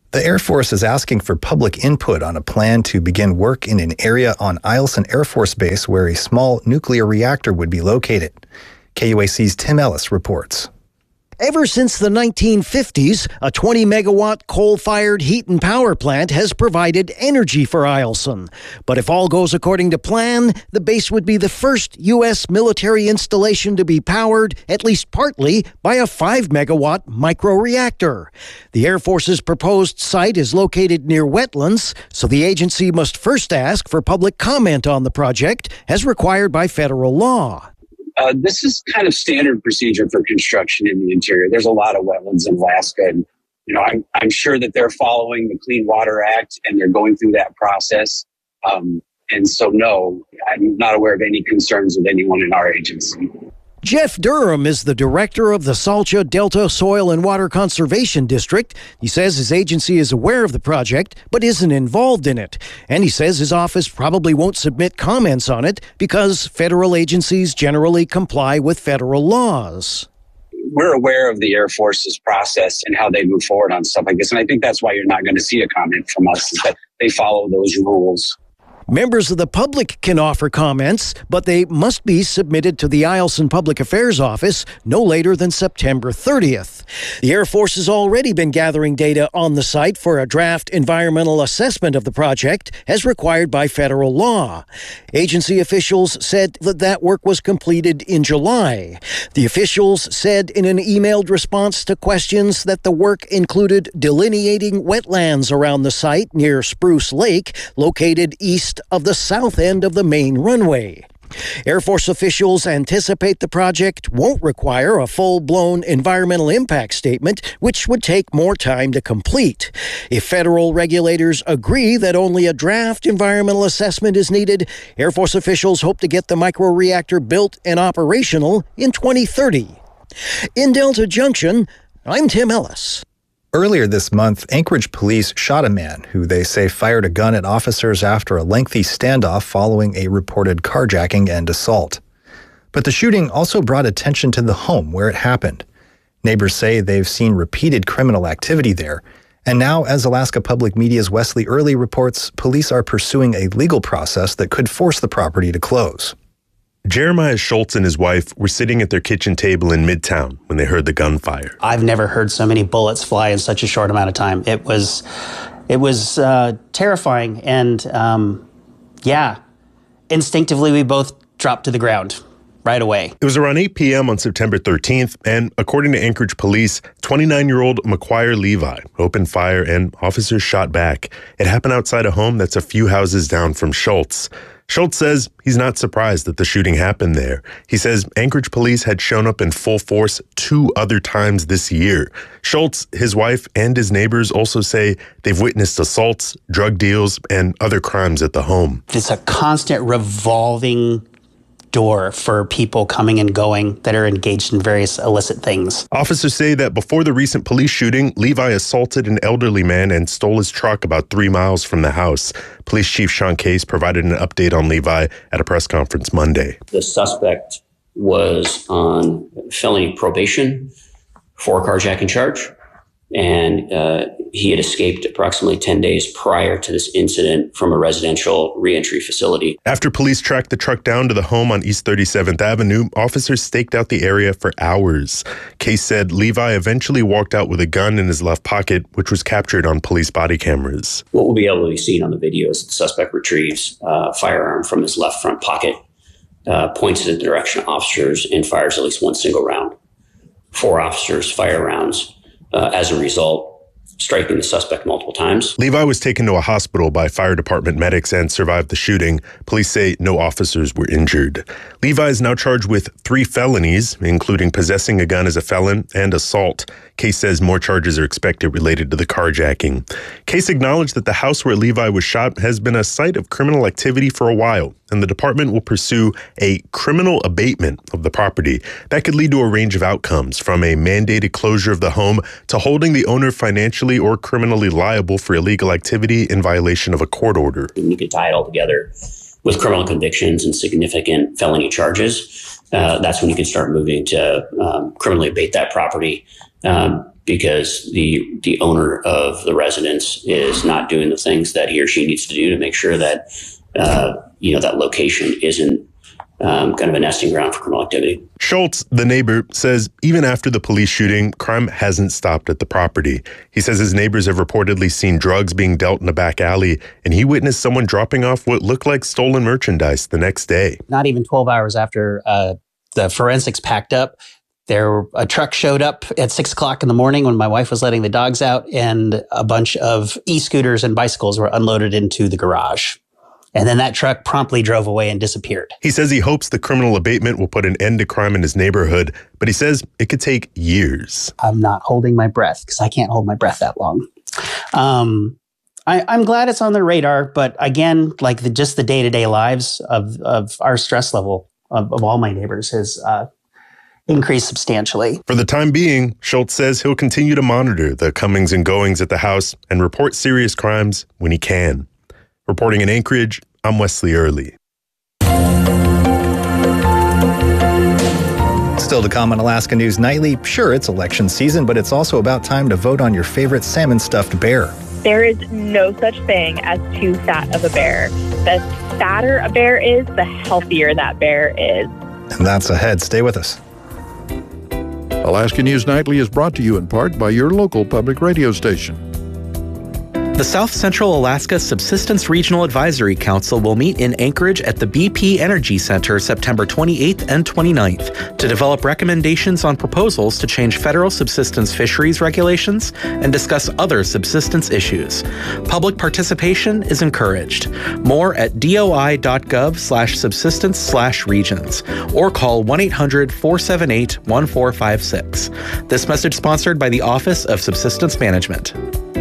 The Air Force is asking for public input on a plan to begin work in an area on Eielson Air Force Base where a small nuclear reactor would be located. KUAC's Tim Ellis reports. Ever since the 1950s, a 20-megawatt coal-fired heat and power plant has provided energy for Eielson. But if all goes according to plan, the base would be the first U.S. military installation to be powered, at least partly, by a 5-megawatt microreactor. The Air Force's proposed site is located near wetlands, so the agency must first ask for public comment on the project, as required by federal law. This is kind of standard procedure for construction in the interior. There's a lot of wetlands in Alaska, and I'm sure that they're following the Clean Water Act and they're going through that process. And so, no, I'm not aware of any concerns with anyone in our agency. Jeff Durham is the director of the Salcha Delta Soil and Water Conservation District. He says his agency is aware of the project, but isn't involved in it. And he says his office probably won't submit comments on it because federal agencies generally comply with federal laws. We're aware of the Air Force's process and how they move forward on stuff like this. And I think that's why you're not going to see a comment from us, is that they follow those rules. Members of the public can offer comments, but they must be submitted to the Eielson Public Affairs Office no later than September 30th. The Air Force has already been gathering data on the site for a draft environmental assessment of the project, as required by federal law. Agency officials said that work was completed in July. The officials said in an emailed response to questions that the work included delineating wetlands around the site near Spruce Lake, located east of the south end of the main runway. Air Force officials anticipate the project won't require a full-blown environmental impact statement, which would take more time to complete. If federal regulators agree that only a draft environmental assessment is needed, Air Force officials hope to get the microreactor built and operational in 2030. In Delta Junction, I'm Tim Ellis. Earlier this month, Anchorage police shot a man who they say fired a gun at officers after a lengthy standoff following a reported carjacking and assault. But the shooting also brought attention to the home where it happened. Neighbors say they've seen repeated criminal activity there. And now, as Alaska Public Media's Wesley Early reports, police are pursuing a legal process that could force the property to close. Jeremiah Schultz and his wife were sitting at their kitchen table in Midtown when they heard the gunfire. I've never heard so many bullets fly in such a short amount of time. It was terrifying. And instinctively, we both dropped to the ground right away. It was around 8 p.m. on September 13th, and according to Anchorage police, 29-year-old McQuire Levi opened fire and officers shot back. It happened outside a home that's a few houses down from Schultz. Schultz says he's not surprised that the shooting happened there. He says Anchorage police had shown up in full force 2 other times this year. Schultz, his wife, and his neighbors also say they've witnessed assaults, drug deals, and other crimes at the home. It's a constant revolving door for people coming and going that are engaged in various illicit things. Officers say that before the recent police shooting, Levi assaulted an elderly man and stole his truck about 3 miles from the house. Police Chief Sean Case provided an update on Levi at a press conference Monday. The suspect was on felony probation for a carjacking charge, and he had escaped approximately 10 days prior to this incident from a residential reentry facility. After police tracked the truck down to the home on East 37th Avenue, officers staked out the area for hours. Case said Levi eventually walked out with a gun in his left pocket, which was captured on police body cameras. What will be able to be seen on the video is the suspect retrieves a firearm from his left front pocket, points it in the direction of officers, and fires at least one single round. 4 officers fire rounds. As a result, striking the suspect multiple times. Levi was taken to a hospital by fire department medics and survived the shooting. Police say no officers were injured. Levi is now charged with 3 felonies, including possessing a gun as a felon and assault. Case says more charges are expected related to the carjacking. Case acknowledged that the house where Levi was shot has been a site of criminal activity for a while, and the department will pursue a criminal abatement of the property. That could lead to a range of outcomes, from a mandated closure of the home to holding the owner financially or criminally liable for illegal activity in violation of a court order. And you could tie it all together with criminal convictions and significant felony charges. that's when you can start moving to criminally abate that property, because the owner of the residence is not doing the things that he or she needs to do to make sure that that location isn't kind of a nesting ground for criminal activity. Schultz, the neighbor, says even after the police shooting, crime hasn't stopped at the property. He says his neighbors have reportedly seen drugs being dealt in a back alley, and he witnessed someone dropping off what looked like stolen merchandise the next day. Not even 12 hours after the forensics packed up, a truck showed up at 6 o'clock in the morning when my wife was letting the dogs out, and a bunch of e-scooters and bicycles were unloaded into the garage. And then that truck promptly drove away and disappeared. He says he hopes the criminal abatement will put an end to crime in his neighborhood, but he says it could take years. I'm not holding my breath because I can't hold my breath that long. I'm glad it's on the radar, but again, like just the day-to-day lives of our stress level of all my neighbors has increased substantially. For the time being, Schultz says he'll continue to monitor the comings and goings at the house and report serious crimes when he can. Reporting in Anchorage, I'm Wesley Early. Still to come on Alaska News Nightly, sure, it's election season, but it's also about time to vote on your favorite salmon-stuffed bear. There is no such thing as too fat of a bear. The fatter a bear is, the healthier that bear is. And that's ahead. Stay with us. Alaska News Nightly is brought to you in part by your local public radio station. The South Central Alaska Subsistence Regional Advisory Council will meet in Anchorage at the BP Energy Center September 28th and 29th to develop recommendations on proposals to change federal subsistence fisheries regulations and discuss other subsistence issues. Public participation is encouraged. More at doi.gov/subsistence/regions or call 1-800-478-1456. This message sponsored by the Office of Subsistence Management.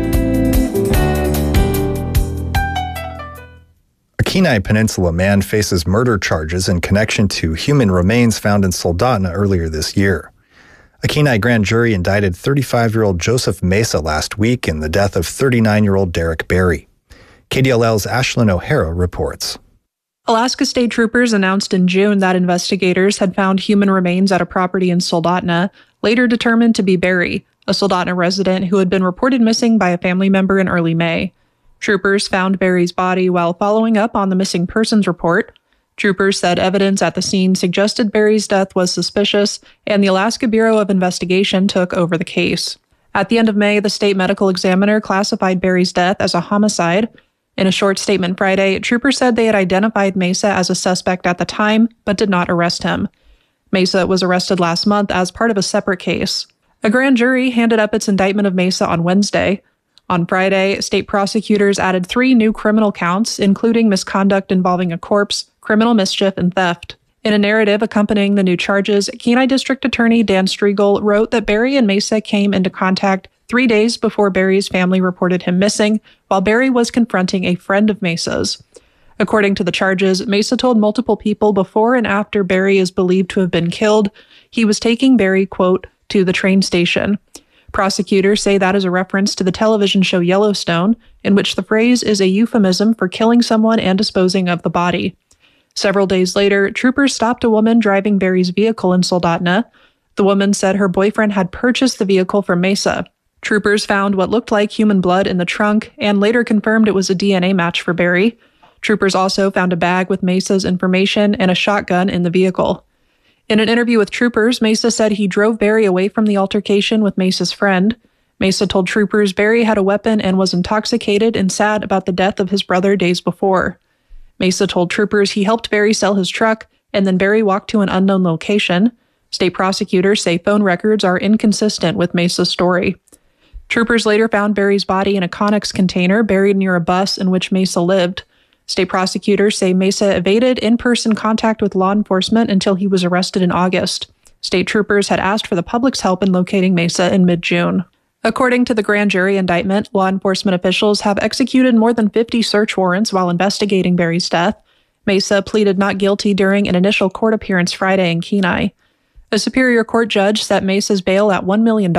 A Kenai Peninsula man faces murder charges in connection to human remains found in Soldotna earlier this year. A Kenai grand jury indicted 35-year-old Joseph Mesa last week in the death of 39-year-old Derek Berry. KDLL's Ashlyn O'Hara reports. Alaska State Troopers announced in June that investigators had found human remains at a property in Soldotna, later determined to be Berry, a Soldotna resident who had been reported missing by a family member in early May. Troopers found Berry's body while following up on the missing persons report. Troopers said evidence at the scene suggested Berry's death was suspicious, and the Alaska Bureau of Investigation took over the case. At the end of May, the state medical examiner classified Berry's death as a homicide. In a short statement Friday, troopers said they had identified Mesa as a suspect at the time, but did not arrest him. Mesa was arrested last month as part of a separate case. A grand jury handed up its indictment of Mesa on Wednesday. On Friday, state prosecutors added 3 new criminal counts, including misconduct involving a corpse, criminal mischief, and theft. In a narrative accompanying the new charges, Kenai District Attorney Dan Striegel wrote that Berry and Mesa came into contact 3 days before Berry's family reported him missing, while Berry was confronting a friend of Mesa's. According to the charges, Mesa told multiple people before and after Berry is believed to have been killed, he was taking Berry, quote, to the train station. Prosecutors say that is a reference to the television show Yellowstone, in which the phrase is a euphemism for killing someone and disposing of the body. Several days later, troopers stopped a woman driving Berry's vehicle in Soldotna. The woman said her boyfriend had purchased the vehicle from Mesa. Troopers found what looked like human blood in the trunk and later confirmed it was a DNA match for Berry. Troopers also found a bag with Mesa's information and a shotgun in the vehicle. In an interview with troopers, Mesa said he drove Berry away from the altercation with Mesa's friend. Mesa told troopers Berry had a weapon and was intoxicated and sad about the death of his brother days before. Mesa told troopers he helped Berry sell his truck, and then Berry walked to an unknown location. State prosecutors say phone records are inconsistent with Mesa's story. Troopers later found Berry's body in a Connex container buried near a bus in which Mesa lived. State prosecutors say Mesa evaded in-person contact with law enforcement until he was arrested in August. State troopers had asked for the public's help in locating Mesa in mid-June. According to the grand jury indictment, law enforcement officials have executed more than 50 search warrants while investigating Berry's death. Mesa pleaded not guilty during an initial court appearance Friday in Kenai. A Superior Court judge set Mesa's bail at $1 million.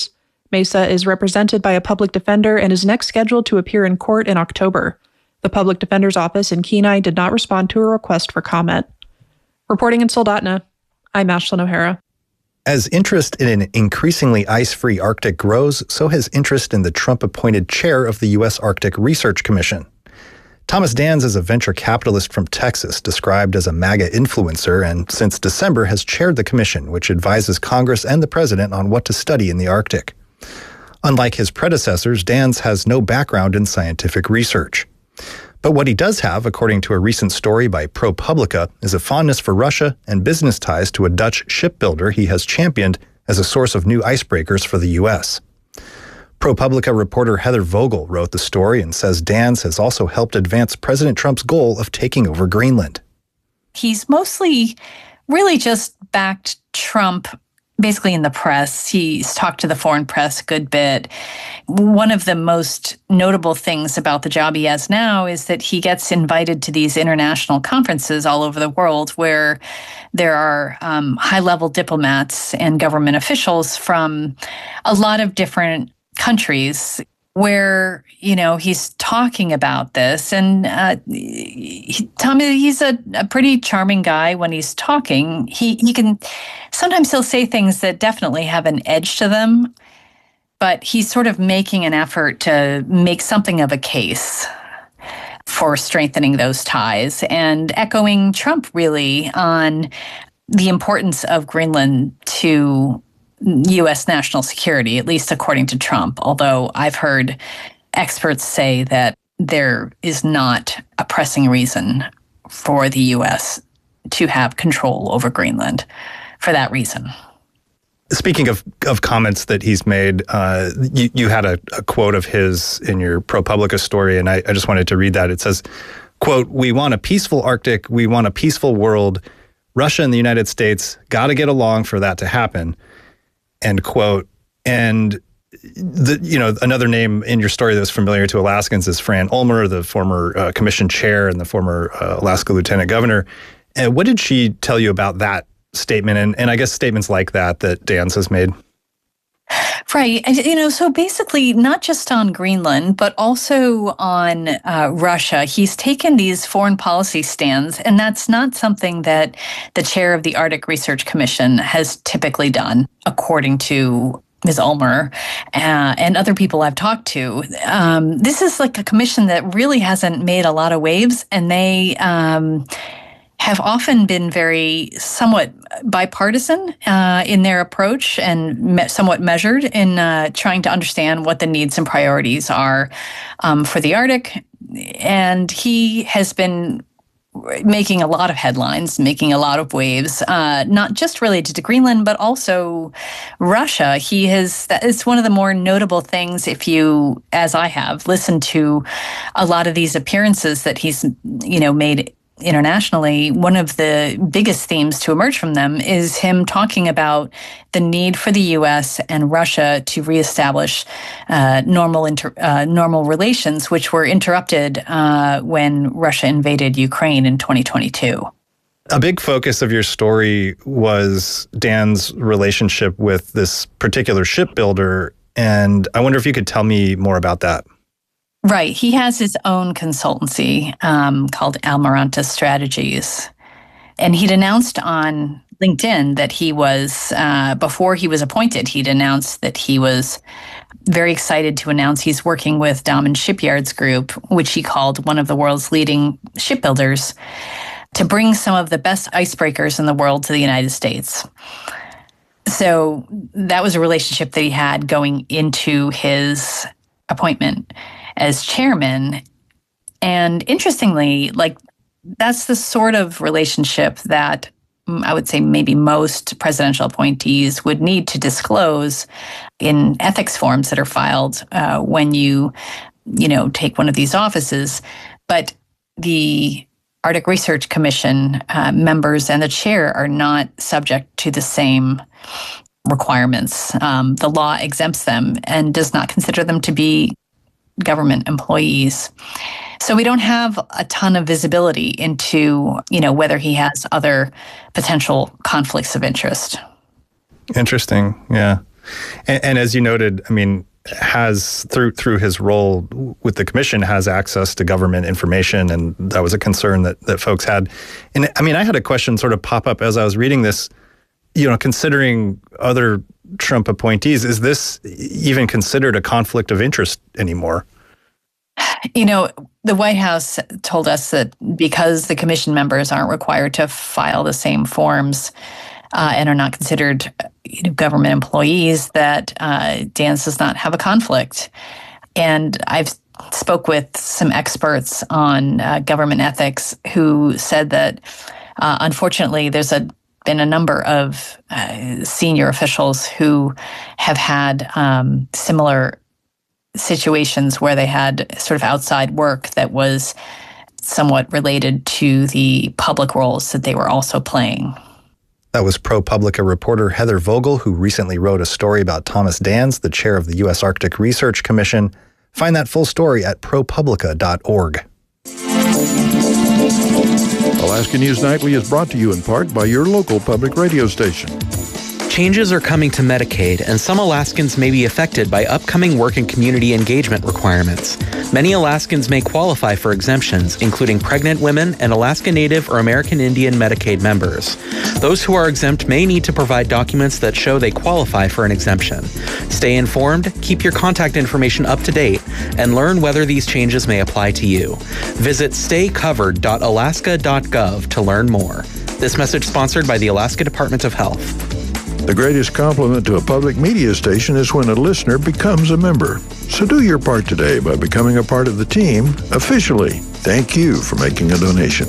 Mesa is represented by a public defender and is next scheduled to appear in court in October. The public defender's office in Kenai did not respond to a request for comment. Reporting in Soldotna, I'm Ashlyn O'Hara. As interest in an increasingly ice-free Arctic grows, so has interest in the Trump-appointed chair of the U.S. Arctic Research Commission. Thomas Dans is a venture capitalist from Texas, described as a MAGA influencer, and since December has chaired the commission, which advises Congress and the president on what to study in the Arctic. Unlike his predecessors, Dans has no background in scientific research. But what he does have, according to a recent story by ProPublica, is a fondness for Russia and business ties to a Dutch shipbuilder he has championed as a source of new icebreakers for the U.S. ProPublica reporter Heather Vogel wrote the story and says Dans has also helped advance President Trump's goal of taking over Greenland. He's mostly really just backed Trump basically in the press. He's talked to the foreign press a good bit. One of the most notable things about the job he has now is that he gets invited to these international conferences all over the world where there are high-level diplomats and government officials from a lot of different countries where, he's talking about this. And Tommy, he's a pretty charming guy when he's talking. He can, sometimes he'll say things that definitely have an edge to them, but he's sort of making an effort to make something of a case for strengthening those ties and echoing Trump really on the importance of Greenland to U.S. national security, at least according to Trump, although I've heard experts say that there is not a pressing reason for the U.S. to have control over Greenland for that reason. Speaking of comments that he's made, you had a quote of his in your ProPublica story, and I just wanted to read that. It says, quote, "We want a peaceful Arctic. We want a peaceful world. Russia and the United States got to get along for that to happen." End quote. And another name in your story that was familiar to Alaskans is Fran Ulmer, the former commission chair and the former Alaska lieutenant governor. And what did she tell you about that statement and I guess statements like that Dans has made? Right. So basically not just on Greenland, but also on Russia. He's taken these foreign policy stands, and that's not something that the chair of the Arctic Research Commission has typically done, according to Ms. Ulmer and other people I've talked to. This is like a commission that really hasn't made a lot of waves, and they have often been somewhat bipartisan in their approach and somewhat measured in trying to understand what the needs and priorities are for the Arctic. And he has been making a lot of headlines, making a lot of waves, not just related to Greenland, but also Russia. It's one of the more notable things if you, as I have, listened to a lot of these appearances that he's, made internationally. One of the biggest themes to emerge from them is him talking about the need for the U.S. and Russia to reestablish normal relations, which were interrupted when Russia invaded Ukraine in 2022. A big focus of your story was Dan's relationship with this particular shipbuilder, and I wonder if you could tell me more about that. Right. He has his own consultancy called Almiranta Strategies. And he'd announced on LinkedIn that he was, before he was appointed, he'd announced that he was very excited to announce he's working with Damen Shipyards Group, which he called one of the world's leading shipbuilders, to bring some of the best icebreakers in the world to the United States. So that was a relationship that he had going into his appointment as chairman. And interestingly, that's the sort of relationship that I would say maybe most presidential appointees would need to disclose in ethics forms that are filed when you take one of these offices. But the Arctic Research Commission members and the chair are not subject to the same requirements. The law exempts them and does not consider them to be government employees. So we don't have a ton of visibility into, whether he has other potential conflicts of interest. Interesting. Yeah. And as you noted, has through his role with the commission has access to government information, and that was a concern that folks had. And I had a question sort of pop up as I was reading this. considering other Trump appointees, is this even considered a conflict of interest anymore? The White House told us that because the commission members aren't required to file the same forms and are not considered government employees, that Dance does not have a conflict. And I've spoke with some experts on government ethics who said that unfortunately there's been a number of senior officials who have had similar situations where they had sort of outside work that was somewhat related to the public roles that they were also playing. That was ProPublica reporter Heather Vogel, who recently wrote a story about Thomas Dans, the chair of the U.S. Arctic Research Commission. Find that full story at ProPublica.org. Alaska News Nightly is brought to you in part by your local public radio station. Changes are coming to Medicaid, and some Alaskans may be affected by upcoming work and community engagement requirements. Many Alaskans may qualify for exemptions, including pregnant women and Alaska Native or American Indian Medicaid members. Those who are exempt may need to provide documents that show they qualify for an exemption. Stay informed, keep your contact information up to date, and learn whether these changes may apply to you. Visit staycovered.alaska.gov to learn more. This message sponsored by the Alaska Department of Health. The greatest compliment to a public media station is when a listener becomes a member. So do your part today by becoming a part of the team officially. Thank you for making a donation.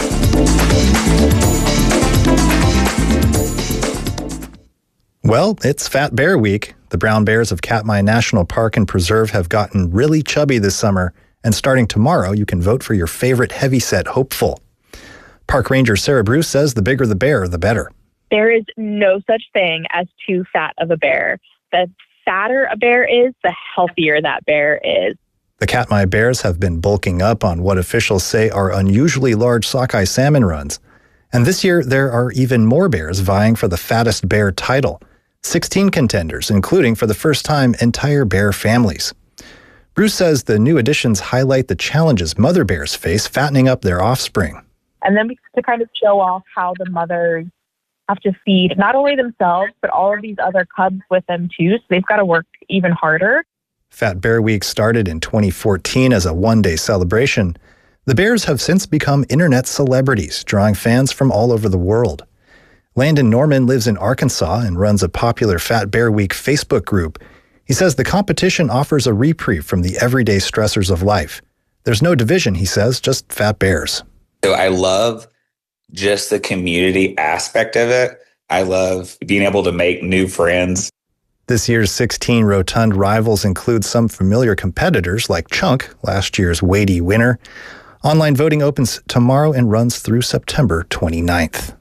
Well, it's Fat Bear Week. The brown bears of Katmai National Park and Preserve have gotten really chubby this summer, and starting tomorrow, you can vote for your favorite heavyset hopeful. Park Ranger Sarah Bruce says the bigger the bear, the better. There is no such thing as too fat of a bear. The fatter a bear is, the healthier that bear is. The Katmai bears have been bulking up on what officials say are unusually large sockeye salmon runs. And this year, there are even more bears vying for the fattest bear title. 16 contenders, including, for the first time, entire bear families. Bruce says the new additions highlight the challenges mother bears face fattening up their offspring. And then to kind of show off how the mothers have to feed not only themselves, but all of these other cubs with them too. So they've got to work even harder. Fat Bear Week started in 2014 as a one-day celebration. The bears have since become internet celebrities, drawing fans from all over the world. Landon Norman lives in Arkansas and runs a popular Fat Bear Week Facebook group. He says the competition offers a reprieve from the everyday stressors of life. There's no division, he says, just fat bears. So I love just the community aspect of it. I love being able to make new friends. This year's 16 rotund rivals include some familiar competitors like Chunk, last year's weighty winner. Online voting opens tomorrow and runs through September 29th.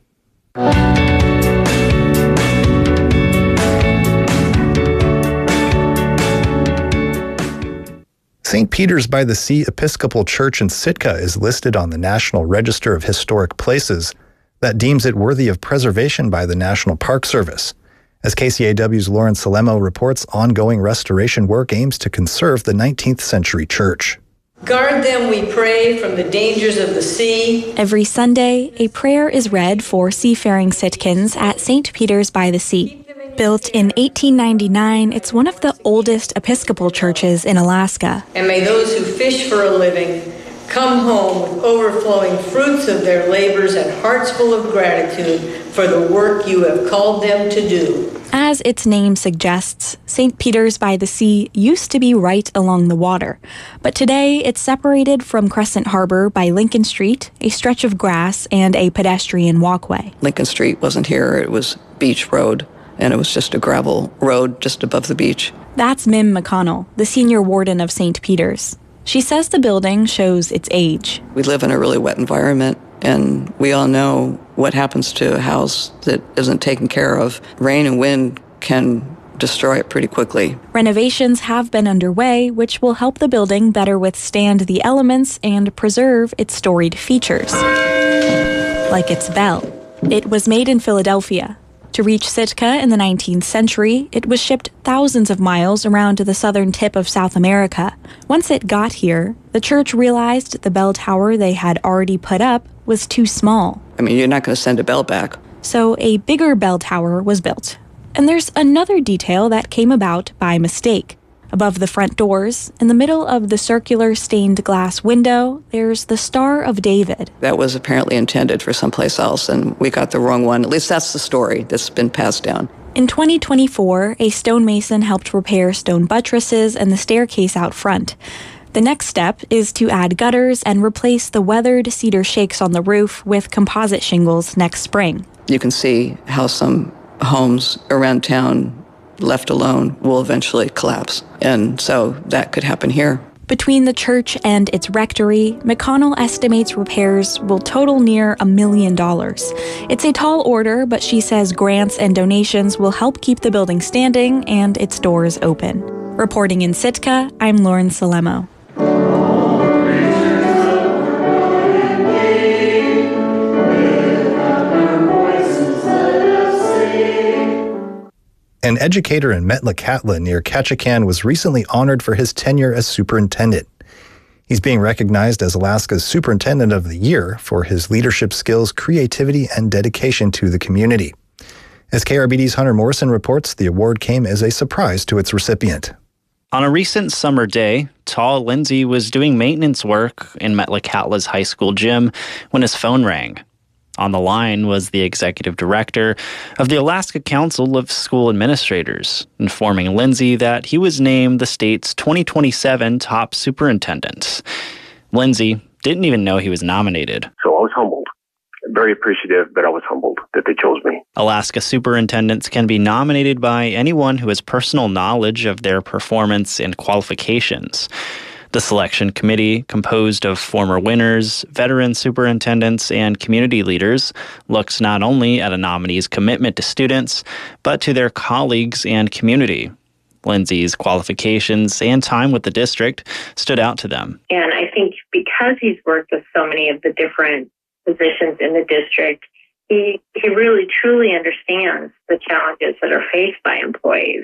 St. Peter's by the Sea Episcopal Church in Sitka is listed on the National Register of Historic Places that deems it worthy of preservation by the National Park Service. As KCAW's Lauren Salemo reports, ongoing restoration work aims to conserve the 19th century church. Guard them, we pray, from the dangers of the sea. Every Sunday, a prayer is read for seafaring Sitkans at St. Peter's by the Sea. Built in 1899, it's one of the oldest Episcopal churches in Alaska. And may those who fish for a living come home with overflowing fruits of their labors and hearts full of gratitude for the work you have called them to do. As its name suggests, St. Peter's by the Sea used to be right along the water, but today it's separated from Crescent Harbor by Lincoln Street, a stretch of grass, and a pedestrian walkway. Lincoln Street wasn't here, it was Beach Road, and it was just a gravel road just above the beach. That's Mim McConnell, the senior warden of St. Peter's. She says the building shows its age. We live in a really wet environment, and we all know what happens to a house that isn't taken care of. Rain and wind can destroy it pretty quickly. Renovations have been underway, which will help the building better withstand the elements and preserve its storied features. Like its bell. It was made in Philadelphia. To reach Sitka in the 19th century, it was shipped thousands of miles around to the southern tip of South America. Once it got here, the church realized the bell tower they had already put up was too small. I mean, you're not going to send a bell back. So a bigger bell tower was built. And there's another detail that came about by mistake. Above the front doors, in the middle of the circular stained glass window, there's the Star of David. That was apparently intended for someplace else, and we got the wrong one. At least that's the story that's been passed down. In 2024, a stonemason helped repair stone buttresses and the staircase out front. The next step is to add gutters and replace the weathered cedar shakes on the roof with composite shingles next spring. You can see how some homes around town, left alone, will eventually collapse. And so that could happen here. Between the church and its rectory, McConnell estimates repairs will total near $1 million. It's a tall order, but she says grants and donations will help keep the building standing and its doors open. Reporting in Sitka, I'm Lauren Salemo. An educator in Metlakatla near Ketchikan was recently honored for his tenure as superintendent. He's being recognized as Alaska's Superintendent of the Year for his leadership skills, creativity, and dedication to the community. As KRBD's Hunter Morrison reports, the award came as a surprise to its recipient. On a recent summer day, tall Lindsay was doing maintenance work in Metlakatla's high school gym when his phone rang. On the line was the executive director of the Alaska Council of School Administrators, informing Lindsay that he was named the state's 2027 top superintendent. Lindsay didn't even know he was nominated. So I was humbled. Very appreciative, but I was humbled that they chose me. Alaska superintendents can be nominated by anyone who has personal knowledge of their performance and qualifications. The selection committee, composed of former winners, veteran superintendents, and community leaders, looks not only at a nominee's commitment to students, but to their colleagues and community. Lindsay's qualifications and time with the district stood out to them. And I think because he's worked with so many of the different positions in the district, he really truly understands the challenges that are faced by employees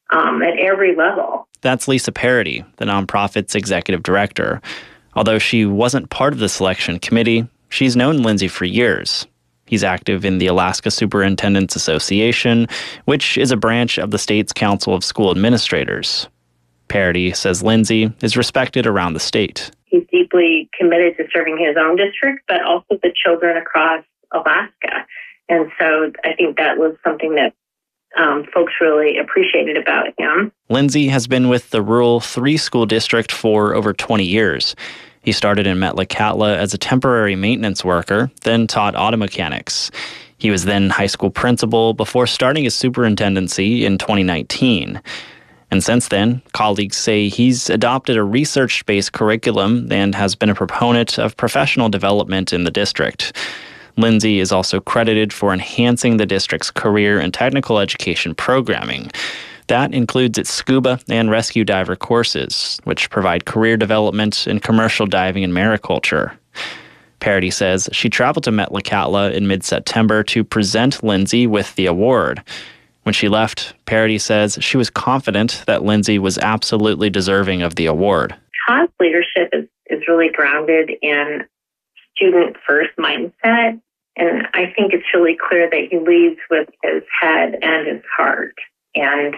at every level. That's Lisa Parody, the nonprofit's executive director. Although she wasn't part of the selection committee, she's known Lindsay for years. He's active in the Alaska Superintendents Association, which is a branch of the state's Council of School Administrators. Parody says Lindsay is respected around the state. He's deeply committed to serving his own district, but also the children across Alaska. And so I think that was something that folks really appreciated about him. Lindsay has been with the Rural 3 school district for over 20 years. He started in Metlakatla as a temporary maintenance worker, then taught auto mechanics. He was then high school principal before starting his superintendency in 2019. And since then, colleagues say he's adopted a research-based curriculum and has been a proponent of professional development in the district. Lindsay is also credited for enhancing the district's career and technical education programming. That includes its scuba and rescue diver courses, which provide career development in commercial diving and mariculture. Parody says she traveled to Metlakatla in mid-September to present Lindsay with the award. When she left, Parody says she was confident that Lindsay was absolutely deserving of the award. Todd's leadership is really grounded in student-first mindset. And I think it's really clear that he leads with his head and his heart. And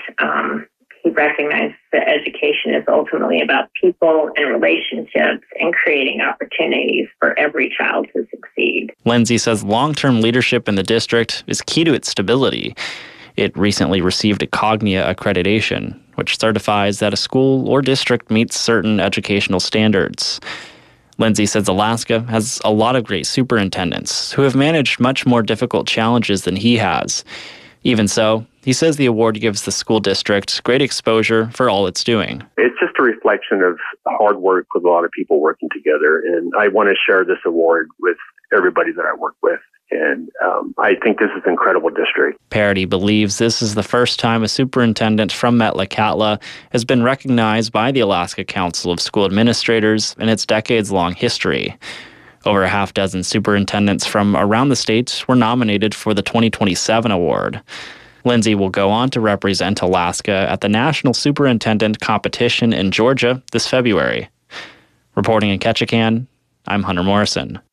he recognizes that education is ultimately about people and relationships and creating opportunities for every child to succeed. Lindsay says long-term leadership in the district is key to its stability. It recently received a Cognia accreditation, which certifies that a school or district meets certain educational standards. Lindsay says Alaska has a lot of great superintendents who have managed much more difficult challenges than he has. Even so, he says the award gives the school district great exposure for all it's doing. It's just a reflection of hard work with a lot of people working together. And I want to share this award with everybody that I work with. And I think this is an incredible district. Parody believes this is the first time a superintendent from Metlakatla has been recognized by the Alaska Council of School Administrators in its decades-long history. Over a half dozen superintendents from around the state were nominated for the 2027 award. Lindsay will go on to represent Alaska at the National Superintendent Competition in Georgia this February. Reporting in Ketchikan, I'm Hunter Morrison.